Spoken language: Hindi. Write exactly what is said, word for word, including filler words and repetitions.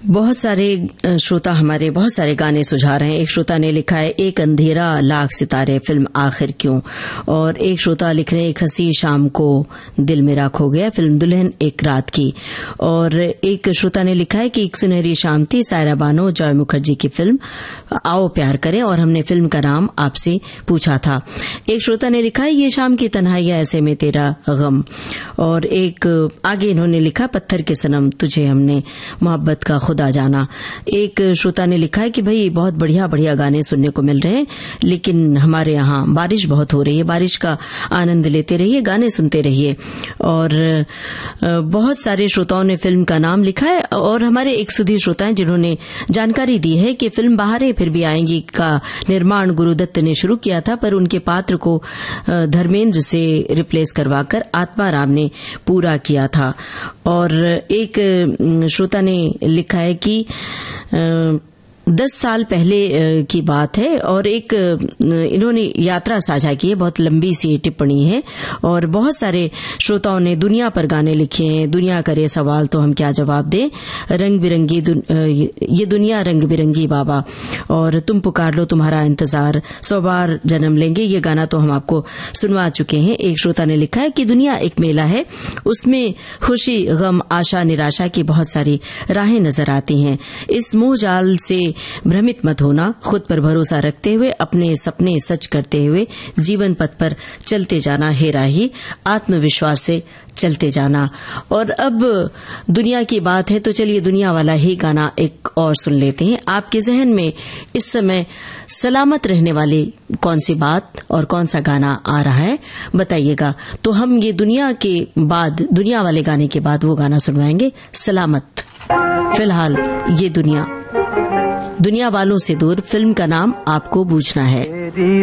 बहुत सारे श्रोता हमारे बहुत सारे गाने सुझा रहे हैं। एक श्रोता ने लिखा है एक अंधेरा लाख सितारे फिल्म आखिर क्यों, और एक श्रोता लिख रहे हैं एक हंसी शाम को दिल मेरा खो गया फिल्म दुल्हन एक रात की, और एक श्रोता ने लिखा है कि एक सुनहरी शाम थी सायरा बानो जॉय मुखर्जी की फिल्म आओ प्यार करें, और हमने फिल्म का नाम आपसे पूछा था। एक श्रोता ने लिखा है ये शाम की तन्हाई ऐसे में तेरा गम, और एक आगे इन्होंने लिखा पत्थर के सनम तुझे हमने मोहब्बत का खुदा जाना। एक श्रोता ने लिखा है कि भाई बहुत बढ़िया बढ़िया गाने सुनने को मिल रहे हैं, लेकिन हमारे यहाँ बारिश बहुत हो रही है, बारिश का आनंद लेते रहिए, गाने सुनते रहिए। और बहुत सारे श्रोताओं ने फिल्म का नाम लिखा है, और हमारे एक सुधी श्रोता हैं जिन्होंने जानकारी दी है कि फिल्म बहारें फिर भी आएंगी का निर्माण गुरुदत्त ने शुरू किया था, पर उनके पात्र को धर्मेंद्र से रिप्लेस करवाकर आत्माराम ने पूरा किया था। और एक श्रोता ने लिखा है कि दस साल पहले की बात है, और एक इन्होंने यात्रा साझा की है, बहुत लंबी सी टिप्पणी है, और बहुत सारे श्रोताओं ने दुनिया पर गाने लिखे हैं। दुनिया करे सवाल तो हम क्या जवाब दें, रंग बिरंगी दुन, ये दुनिया रंग बिरंगी बाबा, और तुम पुकार लो तुम्हारा इंतजार, सौ बार जन्म लेंगे, ये गाना तो हम आपको सुनवा चुके हैं। एक श्रोता ने लिखा है कि दुनिया एक मेला है, उसमें खुशी गम आशा निराशा की बहुत सारी राहें नजर आती हैं। इस मोह जाल से भ्रमित मत होना, खुद पर भरोसा रखते हुए अपने सपने सच करते हुए जीवन पथ पर चलते जाना, हे राही आत्मविश्वास से चलते जाना। और अब दुनिया की बात है तो चलिए दुनिया वाला ही गाना एक और सुन लेते हैं। आपके जहन में इस समय सलामत रहने वाली कौन सी बात और कौन सा गाना आ रहा है बताइएगा, तो हम ये दुनिया के बाद दुनिया वाले गाने के बाद वो गाना सुनवाएंगे सलामत। फिलहाल ये दुनिया दुनिया वालों से दूर फिल्म का नाम आपको बूझना है।